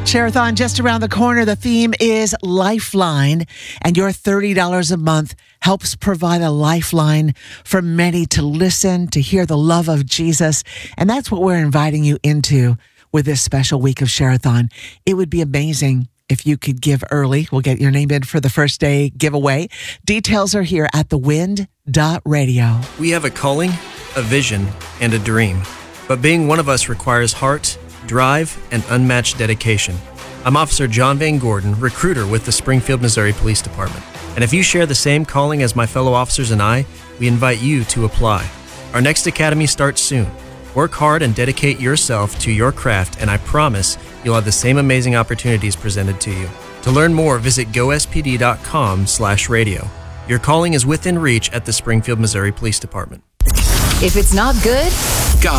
Share-a-thon just around the corner. The theme is Lifeline, and your $30 a month helps provide a lifeline for many to listen, to hear the love of Jesus. And that's what we're inviting you into with this special week of Share-a-thon. It would be amazing if you could give early. We'll get your name in for the first day giveaway. Details are here at thewind.radio. We have a calling, a vision, and a dream. But being one of us requires heart, drive, and unmatched dedication. I'm Officer John Van Gordon, recruiter with the Springfield, Missouri Police Department. And if you share the same calling as my fellow officers and I, we invite you to apply. Our next academy starts soon. Work hard and dedicate yourself to your craft, and I promise you'll have the same amazing opportunities presented to you. To learn more, visit gospd.com/radio. Your calling is within reach at the Springfield, Missouri Police Department. If it's not good, God